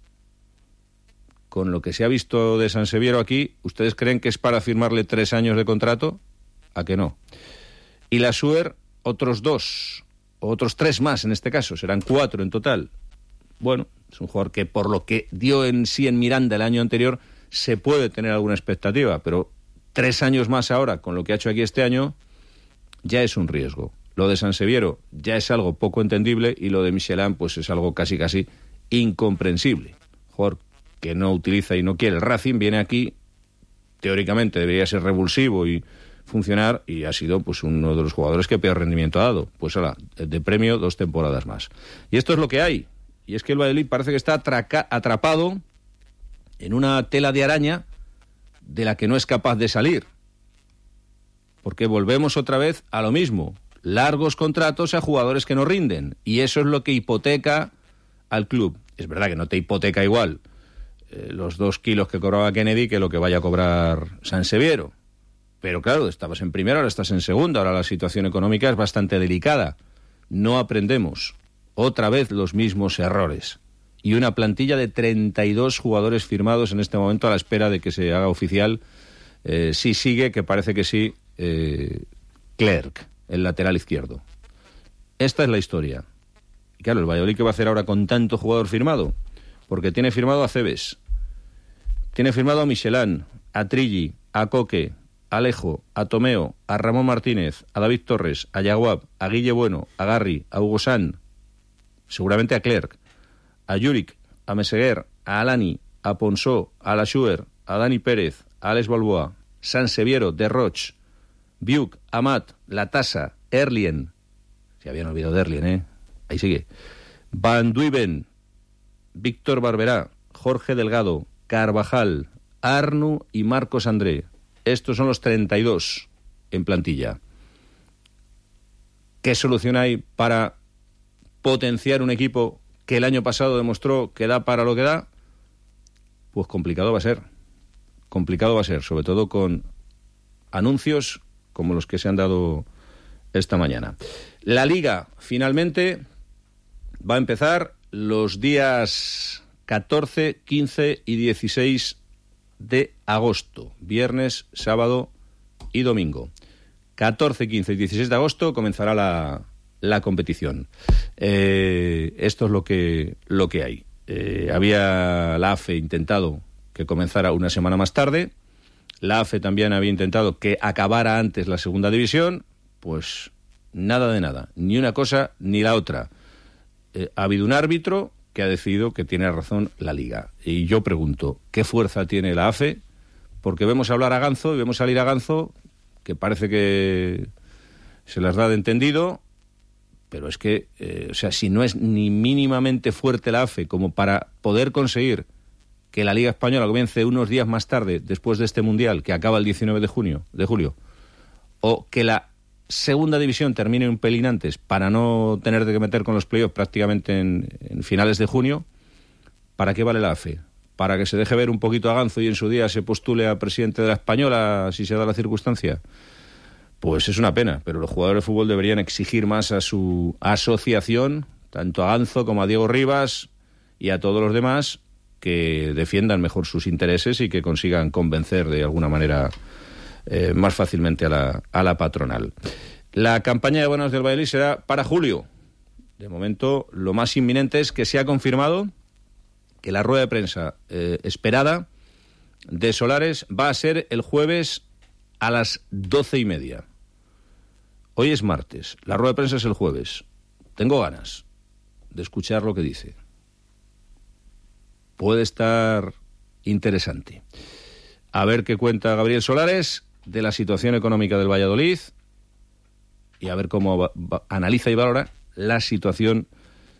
Con lo que se ha visto de Sanseviero aquí, ¿ustedes creen que es para firmarle tres años de contrato? ¿A que no? Y la Suer, otros dos, o otros tres más en este caso, serán cuatro en total. Bueno, es un jugador que por lo que dio en sí en Miranda el año anterior, se puede tener alguna expectativa, pero tres años más ahora, con lo que ha hecho aquí este año, ya es un riesgo. Lo de Sanseviero ya es algo poco entendible y lo de Michelin pues es algo casi casi incomprensible. Jugador que no utiliza y no quiere el Racing, viene aquí, teóricamente debería ser revulsivo y funcionar, y ha sido pues uno de los jugadores que peor rendimiento ha dado. Pues ahora, de premio, dos temporadas más. Y esto es lo que hay. Y es que el Valladolid parece que está atraca- atrapado en una tela de araña de la que no es capaz de salir. Porque volvemos otra vez a lo mismo. Largos contratos a jugadores que no rinden. Y eso es lo que hipoteca al club. Es verdad que no te hipoteca igual eh, los dos kilos que cobraba Kennedy que lo que vaya a cobrar Sanseviero. Pero claro, estabas en primera, ahora estás en segunda. Ahora la situación económica es bastante delicada. No aprendemos. Otra vez los mismos errores. Y una plantilla de treinta y dos jugadores firmados en este momento a la espera de que se haga oficial. Eh, sí sigue, que parece que sí, eh, Clerc, el lateral izquierdo. Esta es la historia. Y claro, el Valladolid, ¿qué va a hacer ahora con tanto jugador firmado? Porque tiene firmado a Cebes, tiene firmado a Michelin, a Trilli, a Coque, a Alejo, a Tomeo, a Ramón Martínez, a David Torres, a Yaguab, a Guille Bueno, a Garri, a Hugo San, seguramente a Clerc, a Juric, a Meseguer, a Alani, a Ponsó, a Laschuer, a Dani Pérez, a Alex Balboa, Sanseviero, De Roch, Biuk, Amat, Latasa, Erlien, se habían olvidado de Erlien, ¿eh? Ahí sigue, Van Duiven, Víctor Barberá, Jorge Delgado, Carvajal, Arnu y Marcos André. Estos son los treinta y dos en plantilla. ¿Qué solución hay para potenciar un equipo que el año pasado demostró que da para lo que da? Pues complicado va a ser. Complicado va a ser, sobre todo con anuncios como los que se han dado esta mañana. La Liga, finalmente, va a empezar los días catorce, quince y dieciséis de agosto. Viernes, sábado y domingo. catorce, quince y dieciséis de agosto comenzará la, la competición. Eh, esto es lo que, lo que hay. Eh, había la A F E intentado que comenzara una semana más tarde. La A F E también había intentado que acabara antes la segunda división. Pues nada de nada. Ni una cosa ni la otra. Eh, ha habido un árbitro que ha decidido que tiene razón la Liga. Y yo pregunto, ¿qué fuerza tiene la A F E? Porque vemos hablar a Ganzo y vemos salir a Ganzo, que parece que se las da de entendido, pero es que, eh, o sea, si no es ni mínimamente fuerte la A F E como para poder conseguir que la Liga Española comience unos días más tarde, después de este Mundial, que acaba el diecinueve de junio, de julio, o que la segunda división termine un pelín antes para no tener que meter con los playoffs prácticamente en, en finales de junio, ¿para qué vale la A F E? ¿Para que se deje ver un poquito a Ganzo y en su día se postule a presidente de la Española si se da la circunstancia? Pues es una pena, pero los jugadores de fútbol deberían exigir más a su asociación, tanto a Ganzo como a Diego Rivas y a todos los demás, que defiendan mejor sus intereses y que consigan convencer de alguna manera eh, más fácilmente a la, a la patronal. La campaña de bonos del Valladolid será para julio. De momento, lo más inminente es que se ha confirmado que la rueda de prensa eh, esperada de Solares va a ser el jueves a las doce y media. Hoy es martes, la rueda de prensa es el jueves. Tengo ganas de escuchar lo que dice. Puede estar interesante. A ver qué cuenta Gabriel Solares de la situación económica del Valladolid y a ver cómo va, va, analiza y valora la situación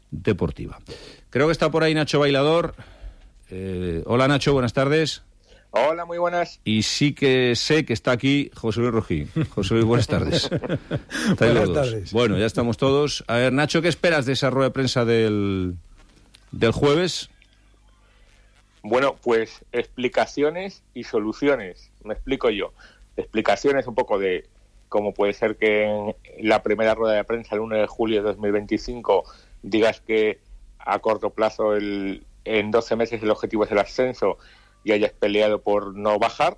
deportiva. Creo que está por ahí Nacho Bailador. Eh, hola Nacho, buenas tardes. Hola, muy buenas. Y sí que sé que está aquí José Luis Rojí. José Luis, buenas tardes. Buenas tardes. Bueno, ya estamos todos. A ver, Nacho, ¿qué esperas de esa rueda de prensa del, del jueves? Bueno, pues explicaciones y soluciones. Me explico yo. Explicaciones un poco de cómo puede ser que en la primera rueda de prensa, el uno de julio de dos mil veinticinco, digas que a corto plazo, el, en doce meses, el objetivo es el ascenso y hayas peleado por no bajar.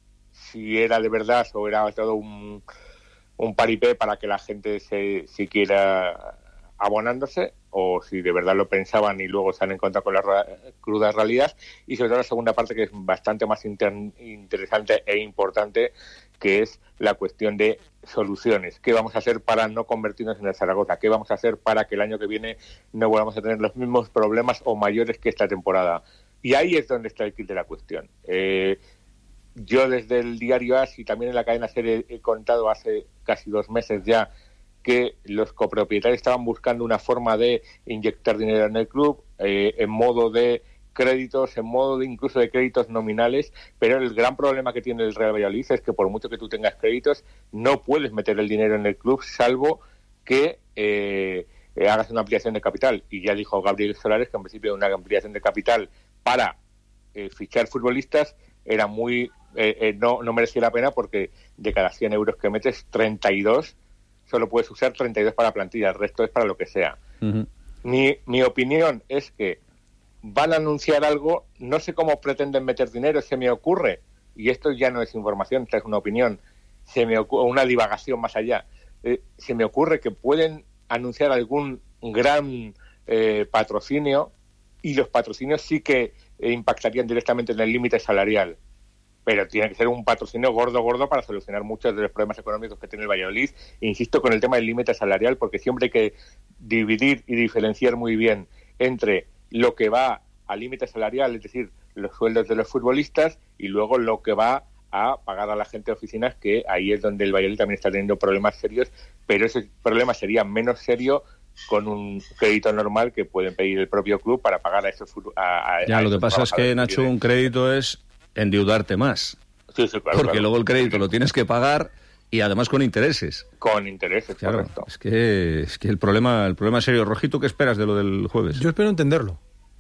Si era de verdad o era todo un, un paripé para que la gente se siguiera abonándose, o si de verdad lo pensaban y luego se han encontrado con la ra- cruda realidad. Y sobre todo la segunda parte, que es bastante más inter- interesante e importante, que es la cuestión de soluciones. ¿Qué vamos a hacer para no convertirnos en el Zaragoza? ¿Qué vamos a hacer para que el año que viene no volvamos a tener los mismos problemas o mayores que esta temporada? Y ahí es donde está el kit de la cuestión. Eh, yo desde el diario A S y también en la cadena SER he contado hace casi dos meses ya que los copropietarios estaban buscando una forma de inyectar dinero en el club, eh, en modo de créditos, en modo de incluso de créditos nominales, pero el gran problema que tiene el Real Valladolid es que por mucho que tú tengas créditos, no puedes meter el dinero en el club, salvo que eh, eh, hagas una ampliación de capital. Y ya dijo Gabriel Solares que en principio una ampliación de capital para eh, fichar futbolistas era muy eh, eh, no, no merecía la pena, porque de cada cien euros que metes, treinta y dos solo puedes usar treinta y dos para plantilla, el resto es para lo que sea. Uh-huh. Mi, mi opinión es que van a anunciar algo, no sé cómo pretenden meter dinero, se me ocurre, y esto ya no es información, esta es una opinión, se me ocurre, una divagación más allá, eh, se me ocurre que pueden anunciar algún gran eh, patrocinio, y los patrocinios sí que eh, impactarían directamente en el límite salarial. Pero tiene que ser un patrocinio gordo, gordo para solucionar muchos de los problemas económicos que tiene el Valladolid. Insisto con el tema del límite salarial, porque siempre hay que dividir y diferenciar muy bien entre lo que va al límite salarial, es decir, los sueldos de los futbolistas, y luego lo que va a pagar a la gente de oficinas, que ahí es donde el Valladolid también está teniendo problemas serios, pero ese problema sería menos serio con un crédito normal que pueden pedir el propio club para pagar a esos a, a, Ya, a lo esos que pasa es que, Nacho, un crédito es endeudarte más. Sí, sí, claro, porque claro. luego el crédito lo tienes que pagar y además con intereses. Con intereses, claro, correcto. Es que, es que el problema el problema es serio. Rojito, ¿qué esperas de lo del jueves? Yo espero entenderlo.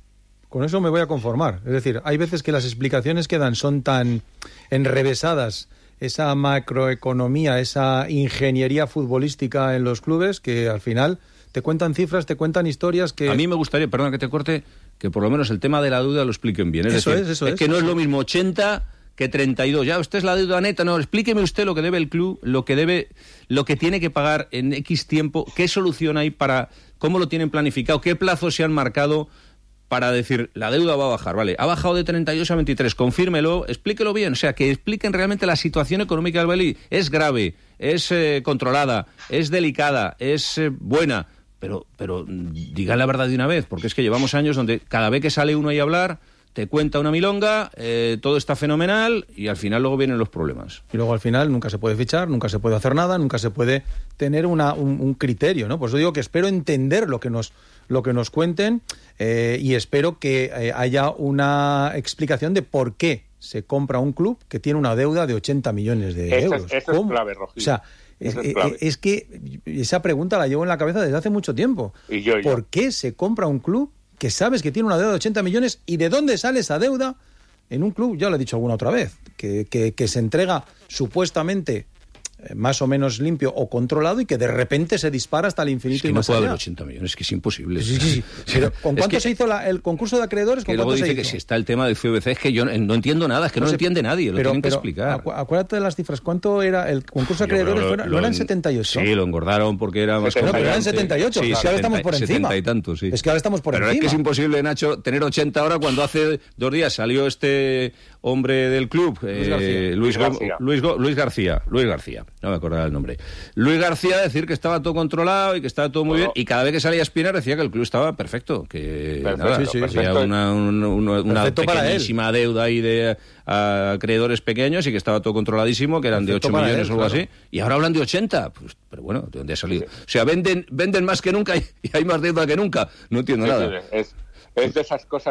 Con eso me voy a conformar. Es decir, hay veces que las explicaciones que dan son tan enrevesadas, esa macroeconomía, esa ingeniería futbolística en los clubes, que al final te cuentan cifras, te cuentan historias que... A mí me gustaría, perdona que te corte, que por lo menos el tema de la deuda lo expliquen bien. Es eso decir, es, eso es. es que no eso es lo es. mismo ochenta que treinta y dos. Ya, usted es la deuda neta. No, explíqueme usted lo que debe el club, lo que debe, lo que tiene que pagar en X tiempo, qué solución hay para, cómo lo tienen planificado, qué plazos se han marcado para decir, la deuda va a bajar, vale, ha bajado de treinta y dos a veintitrés, confírmelo, explíquelo bien, o sea, que expliquen realmente la situación económica del Valladolid. Es grave, es eh, controlada, es delicada, es eh, buena, pero, pero digan la verdad de una vez, porque es que llevamos años donde cada vez que sale uno ahí a hablar, te cuenta una milonga, eh, todo está fenomenal y al final luego vienen los problemas. Y luego al final nunca se puede fichar, nunca se puede hacer nada, nunca se puede tener una, un, un criterio, ¿no? Por eso digo que espero entender lo que nos, lo que nos cuenten eh, y espero que eh, haya una explicación de por qué se compra un club que tiene una deuda de ochenta millones de eso euros. Es, eso es clave, Rogelio. O sea, es, es, es que esa pregunta la llevo en la cabeza desde hace mucho tiempo. Y yo, yo. ¿Por qué se compra un club que sabes que tiene una deuda de ochenta millones y de dónde sale esa deuda en un club? Ya lo he dicho alguna otra vez, que, que, que se entrega supuestamente eh, más o menos limpio o controlado y que de repente se dispara hasta el infinito es que y no más puede allá. haber ochenta millones, es que es imposible. Sí, sí, sí. Pero, ¿con cuánto que, se hizo la, el concurso de acreedores? ¿Con que luego cuánto dice se que hizo? si está el tema del C V C, es que yo no, no entiendo nada, es que no, no lo entiende nadie, lo pero, tienen pero, que explicar. Acu- acuérdate de las cifras, ¿cuánto era el concurso de acreedores? Lo, Fuera, lo, ¿No eran setenta y ocho? Sí, lo engordaron porque era más No, pero eran conveniente. setenta y ocho, sí, es que ahora estamos por encima. setenta y tantos, sí. Es que ahora estamos por pero encima. Pero es que es imposible, Nacho, tener ochenta ahora cuando hace dos días salió este hombre del club, Luis eh, García. Luis, Go- García. Luis, Go- Luis García, Luis García, no me acordaba el nombre. Luis García decir que estaba todo controlado y que estaba todo muy Todo. bien, y cada vez que salía a Espinar decía que el club estaba perfecto, que Perfecto, nada, sí, sí, había perfecto. una, una, una, una Perfecto para él. pequeñísima deuda ahí de a acreedores pequeños y que estaba todo controladísimo, que eran Perfecto de ocho para millones él, o algo claro. así, y ahora hablan de ochenta, pues, pero bueno, ¿de dónde ha salido? O sea, venden venden más que nunca y, y hay más deuda que nunca, no entiendo Sí, nada. sí, es, es de esas cosas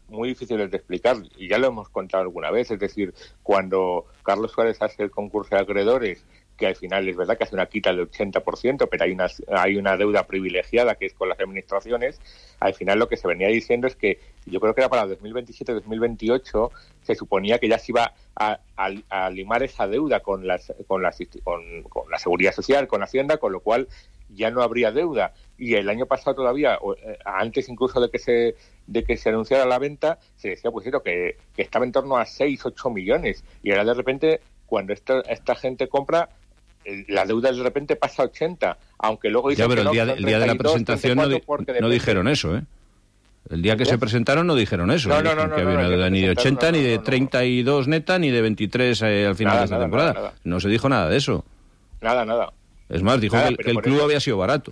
muy difíciles de explicar, y ya lo hemos contado alguna vez. Es decir, cuando Carlos Suárez hace el concurso de acreedores, que al final es verdad que hace una quita del ochenta por ciento, pero hay una, hay una deuda privilegiada que es con las administraciones, al final lo que se venía diciendo es que, yo creo que era para dos mil veintisiete dos mil veintiocho, se suponía que ya se iba a, a, a limar esa deuda con, las, con, las, con, con la Seguridad Social, con Hacienda, con lo cual ya no habría deuda. Y el año pasado todavía, antes incluso de que se de que se anunciara la venta, se decía pues eso, que, que estaba en torno a seis, ocho millones. Y ahora de repente, cuando esta, esta gente compra, la deuda de repente pasa a ochenta, aunque luego dicen ya, pero que el día, no, el día de la presentación no, di, no dijeron eso, ¿eh? El día que ¿Sí? se presentaron no dijeron eso. No, no, no, no, que había no, una deuda ni de ochenta, no, no, ni de treinta y dos neta, ni de veintitrés eh, al final nada, de esta nada, temporada. Nada, nada. No se dijo nada de eso. Nada, nada. Es más, dijo nada, que, que el club eso... había sido barato.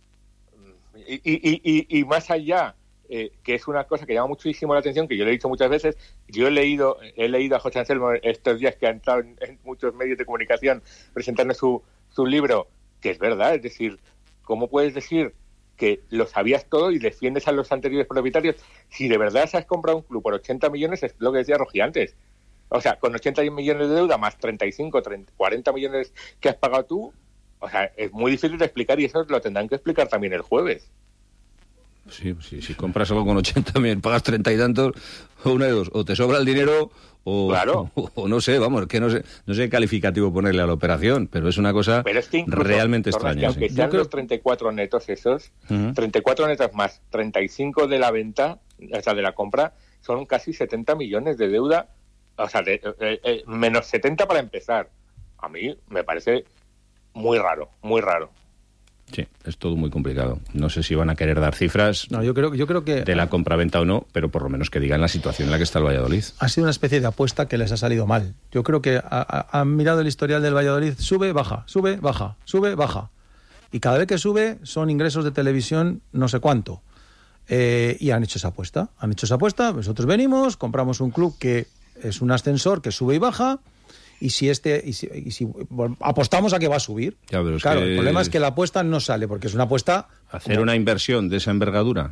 Y, y, y, y más allá, eh, que es una cosa que llama muchísimo la atención, que yo le he dicho muchas veces, yo he leído he leído a José Anselmo estos días que ha entrado en, en muchos medios de comunicación presentando su, su libro, que es verdad, es decir, ¿cómo puedes decir que lo sabías todo y defiendes a los anteriores propietarios si de verdad has comprado un club por ochenta millones? Es lo que decía Rogi antes. O sea, con ochenta millones de deuda más treinta y cinco, treinta, cuarenta millones que has pagado tú, o sea, es muy difícil de explicar y eso lo tendrán que explicar también el jueves. Sí, sí, si compras algo con ochenta millones, pagas treinta y tantos, o una de dos, o te sobra el dinero o, claro. o, o no sé, vamos, que no sé, no sé qué calificativo ponerle a la operación, pero es una cosa pero es que incluso, realmente Torres, extraña. Que aunque sí. sean los treinta y cuatro netos esos, uh-huh. treinta y cuatro netos más treinta y cinco de la venta, o sea, de la compra, son casi setenta millones de deuda, o sea, de, eh, eh, menos setenta para empezar. A mí me parece muy raro, muy raro. Sí, es todo muy complicado. No sé si van a querer dar cifras no, yo creo, yo creo que, de la compraventa o no, pero por lo menos que digan la situación en la que está el Valladolid. Ha sido una especie de apuesta que les ha salido mal. Yo creo que han mirado el historial del Valladolid, sube, baja, sube, baja, sube, baja. Y cada vez que sube son ingresos de televisión no sé cuánto. Eh, y han hecho esa apuesta. Han hecho esa apuesta, nosotros venimos, compramos un club que es un ascensor que sube y baja. Y si este y si, y si bueno, apostamos a que va a subir, ya, pero es claro, que el problema es que la apuesta no sale, porque es una apuesta... Hacer como... una inversión de esa envergadura,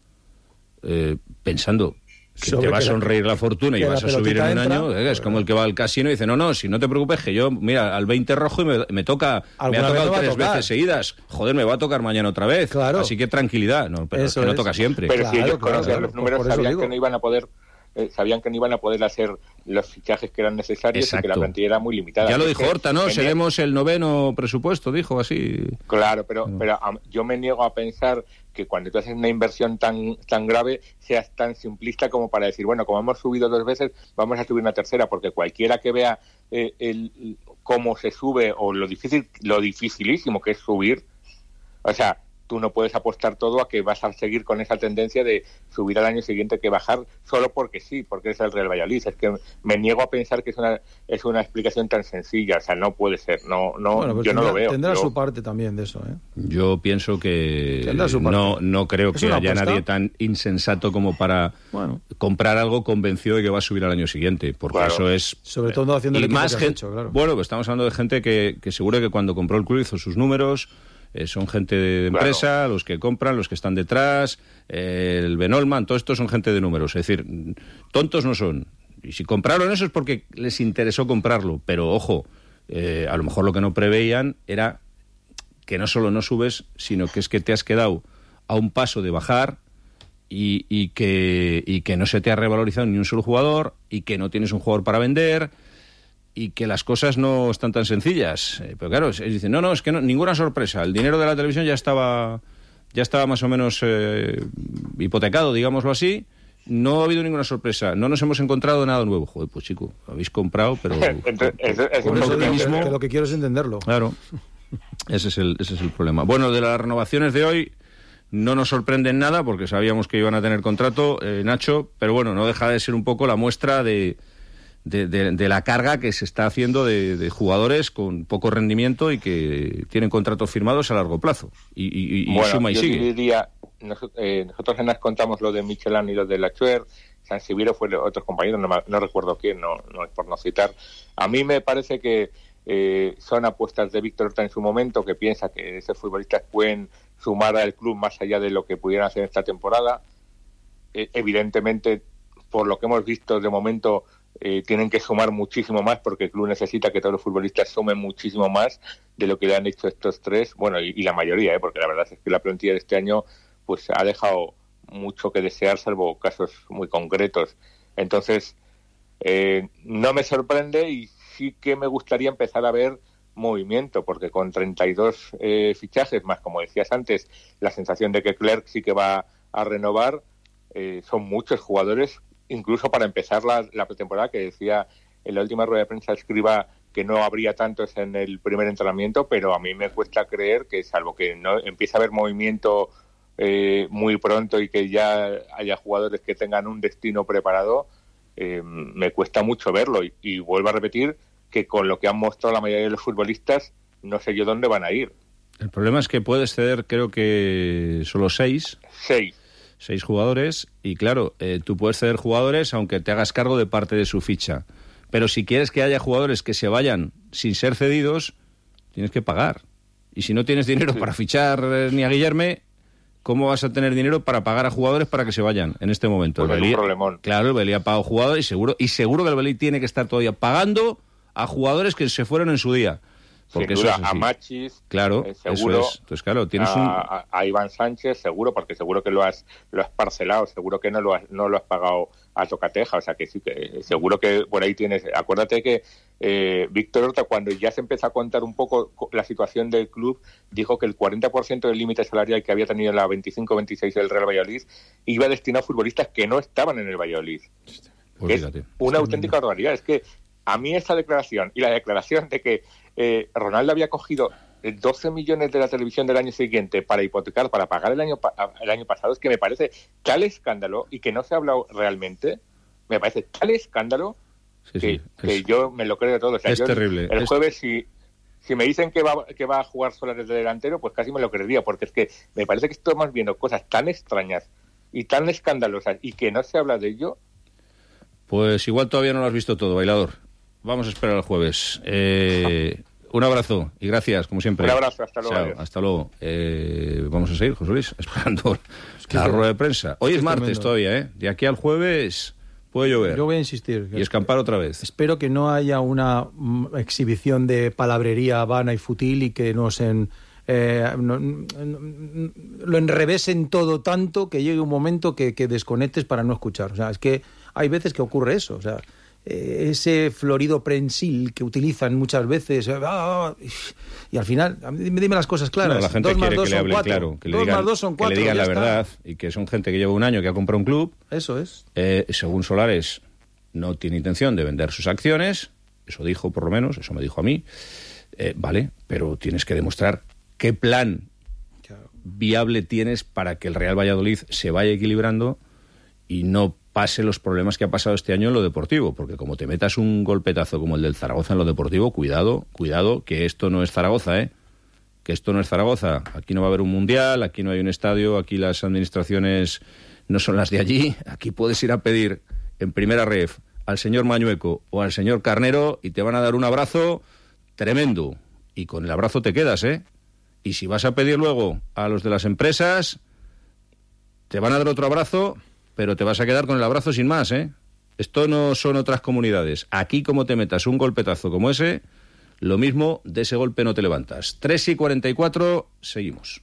eh, pensando que Sobre te va a sonreír la, la fortuna y vas a subir en un entra, año, eh, es como el que va al casino y dice, no, no, si no te preocupes, que yo, mira, al veinte rojo y me, me toca, me ha tocado tres veces seguidas, joder, me va a tocar mañana otra vez, claro. Así que tranquilidad, no, pero eso es que no es. Toca siempre. Pero claro, si ellos claro, conocían claro, los números, sabían que no iban a poder... Eh, sabían que no iban a poder hacer los fichajes que eran necesarios. Exacto. Y que la plantilla era muy limitada. Ya lo dijo Horta, ¿no? Tenía... Seremos el noveno presupuesto, dijo así. Claro, pero, no. pero um, yo me niego a pensar que cuando tú haces una inversión tan tan grave seas tan simplista como para decir, bueno, como hemos subido dos veces, vamos a subir una tercera, porque cualquiera que vea eh, el cómo se sube o lo difícil, lo dificilísimo que es subir, o sea, tú no puedes apostar todo a que vas a seguir con esa tendencia de subir al año siguiente que bajar solo porque sí, porque es el Real Valladolid. Es que me niego a pensar que es una es una explicación tan sencilla, o sea, no puede ser, no no bueno, pues yo tendrá, no lo veo. Tendrá yo... su parte también de eso, ¿eh? Yo pienso que no no creo que haya apuesta? nadie tan insensato como para bueno. comprar algo convencido de que va a subir al año siguiente, porque claro. eso es sobre todo haciendo y el más que gente, hecho, claro. Bueno, pues estamos hablando de gente que, que seguro que cuando compró el club hizo sus números. Eh, son gente de empresa, claro. Los que compran, los que están detrás, eh, el Benolman, todo esto son gente de números. Es decir, tontos no son. Y si compraron eso es porque les interesó comprarlo. Pero, ojo, eh, a lo mejor lo que no preveían era que no solo no subes, sino que es que te has quedado a un paso de bajar y, y, que, y que no se te ha revalorizado ni un solo jugador y que no tienes un jugador para vender... y que las cosas no están tan sencillas. Eh, pero claro, es, es, dicen, no, no, es que no, ninguna sorpresa. El dinero de la televisión ya estaba ya estaba más o menos eh, hipotecado, digámoslo así. No ha habido ninguna sorpresa. No nos hemos encontrado nada nuevo. Joder, pues chico, habéis comprado, pero... Entonces, eso, eso con eso mismo, que lo que quiero es entenderlo. Claro. Ese es el, ese es el problema. Bueno, de las renovaciones de hoy no nos sorprenden nada porque sabíamos que iban a tener contrato, eh, Nacho, pero bueno, no deja de ser un poco la muestra de... De, de, de la carga que se está haciendo de, de jugadores con poco rendimiento y que tienen contratos firmados a largo plazo y, y, y bueno, suma y yo sigue. Diría, nosotros, eh, nosotros en las contamos lo de Michelán y lo de Lachuer, San Sibiro fue otros compañeros, no, no recuerdo quién, no, no es por no citar. A mí me parece que eh, son apuestas de Víctor Horta en su momento, que piensa que esos futbolistas pueden sumar al club más allá de lo que pudieran hacer esta temporada. Eh, evidentemente por lo que hemos visto de momento, eh, tienen que sumar muchísimo más, porque el club necesita que todos los futbolistas sumen muchísimo más de lo que le han hecho estos tres, bueno, y, y la mayoría, ¿eh? Porque la verdad es que la plantilla de este año pues ha dejado mucho que desear, salvo casos muy concretos. Entonces, eh, no me sorprende, y sí que me gustaría empezar a ver movimiento, porque con treinta y dos eh, fichajes, más como decías antes, la sensación de que Clerc sí que va a renovar, eh, son muchos jugadores, incluso para empezar la, la pretemporada, que decía en la última rueda de prensa Escriba que no habría tantos en el primer entrenamiento, pero a mí me cuesta creer que, salvo que no empiece a haber movimiento eh, muy pronto y que ya haya jugadores que tengan un destino preparado, eh, me cuesta mucho verlo, y, y vuelvo a repetir que con lo que han mostrado la mayoría de los futbolistas, no sé yo dónde van a ir. El problema es que puedes ceder, creo que solo seis. Seis. Seis jugadores, y claro, eh, tú puedes ceder jugadores aunque te hagas cargo de parte de su ficha. Pero si quieres que haya jugadores que se vayan sin ser cedidos, tienes que pagar. Y si no tienes dinero sí. para fichar eh, ni a Guillerme, ¿cómo vas a tener dinero para pagar a jugadores para que se vayan en este momento? Pues el Belí, es un problemón. Claro, el Belí ha pagado jugadores, y seguro, y seguro que el Belí tiene que estar todavía pagando a jugadores que se fueron en su día. Porque Sin duda, eso es a Machis, claro, eh, seguro, eso es. Entonces, claro, tienes a, un... a, a Iván Sánchez, seguro, porque seguro que lo has lo has parcelado, seguro que no lo has, no lo has pagado a Tocateja, o sea que sí, que seguro que por ahí tienes... Acuérdate que eh, Víctor Horta, cuando ya se empezó a contar un poco la situación del club, dijo que el cuarenta por ciento del límite salarial que había tenido en la veinticinco veintiséis del Real Valladolid iba destinado a futbolistas que no estaban en el Valladolid. Pues es fíjate, una es auténtica barbaridad. Es que a mí esta declaración y la declaración de que eh, Ronaldo había cogido doce millones de la televisión del año siguiente para hipotecar, para pagar el año el año pasado, es que me parece tal escándalo, y que no se ha hablado realmente, me parece tal escándalo sí, que, sí, que es, yo me lo creo de todo. O sea, es yo terrible. El es... jueves, si, si me dicen que va, que va a jugar Solares de delantero, pues casi me lo creería, porque es que me parece que estamos viendo cosas tan extrañas y tan escandalosas y que no se habla de ello. Pues igual todavía no lo has visto todo, Bailador. Vamos a esperar el jueves. Eh, un abrazo y gracias, como siempre. Un abrazo, hasta luego. Chao, hasta luego. Eh, vamos a seguir, José Luis, esperando es que la rueda de prensa. Hoy es, es martes tremendo. Todavía, ¿eh? De aquí al jueves puede llover. Yo voy a insistir. Y escampar otra vez. Espero que no haya una mm, exhibición de palabrería vana y fútil, y que nos en, eh, no, no, lo enrevesen todo tanto que llegue un momento que, que desconectes para no escuchar. O sea, es que hay veces que ocurre eso, o sea... ese florido prensil que utilizan muchas veces, ah, y al final, dime, dime las cosas claras. No, la gente dos quiere más dos que le son hablen cuatro. claro, que le dos digan, más dos son cuatro, que le digan la está. verdad, y que son gente que lleva un año que ha comprado un club. Eso es. Eh, según Solares, no tiene intención de vender sus acciones, eso dijo por lo menos, eso me dijo a mí. Eh, vale, pero tienes que demostrar qué plan claro. viable tienes para que el Real Valladolid se vaya equilibrando y no pase los problemas que ha pasado este año en lo deportivo, porque como te metas un golpetazo como el del Zaragoza en lo deportivo, cuidado, cuidado, que esto no es Zaragoza, ¿eh? Que esto no es Zaragoza. Aquí no va a haber un mundial, aquí no hay un estadio, aquí las administraciones no son las de allí. Aquí puedes ir a pedir en primera ref al señor Mañueco o al señor Carnero y te van a dar un abrazo tremendo. Y con el abrazo te quedas, ¿eh? Y si vas a pedir luego a los de las empresas, te van a dar otro abrazo, pero te vas a quedar con el abrazo sin más, ¿eh? Esto no son otras comunidades. Aquí, como te metas un golpetazo como ese, lo mismo, de ese golpe no te levantas. tres y cuarenta y cuatro, seguimos.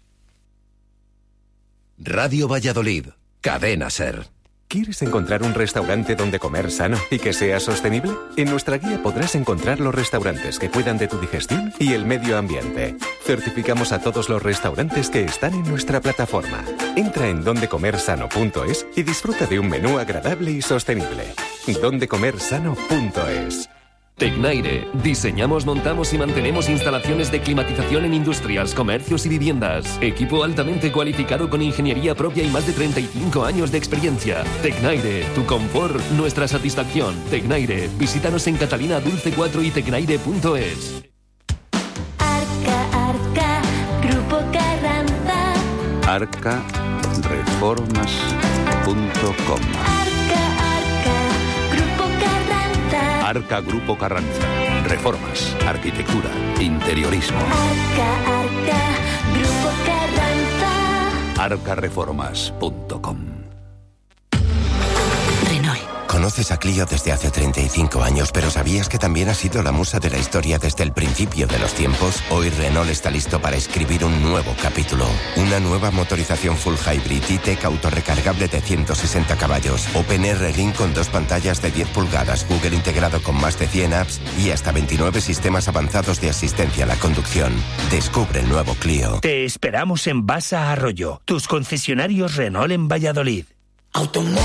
Radio Valladolid, Cadena SER. ¿Quieres encontrar un restaurante donde comer sano y que sea sostenible? En nuestra guía podrás encontrar los restaurantes que cuidan de tu digestión y el medio ambiente. Certificamos a todos los restaurantes que están en nuestra plataforma. Entra en donde comer sano punto es y disfruta de un menú agradable y sostenible. donde comer sano punto es. Tecnaire. Diseñamos, montamos y mantenemos instalaciones de climatización en industrias, comercios y viviendas. Equipo altamente cualificado con ingeniería propia y más de treinta y cinco años de experiencia. Tecnaire. Tu confort, nuestra satisfacción. Tecnaire. Visítanos en Catalina Dulce cuatro y tecnaire punto es. Arca, Arca, Grupo Carranza. arca reformas punto com. Arca Grupo Carranza. Reformas, arquitectura, interiorismo. Arca, Arca, Grupo Carranza. arca reformas punto com. Conoces a Clio desde hace treinta y cinco años, pero ¿sabías que también ha sido la musa de la historia desde el principio de los tiempos? Hoy Renault está listo para escribir un nuevo capítulo. Una nueva motorización full hybrid E-Tech autorrecargable de ciento sesenta caballos, OpenR Ring con dos pantallas de diez pulgadas, Google integrado con más de cien apps y hasta veintinueve sistemas avanzados de asistencia a la conducción. Descubre el nuevo Clio. Te esperamos en Basa Arroyo, tus concesionarios Renault en Valladolid.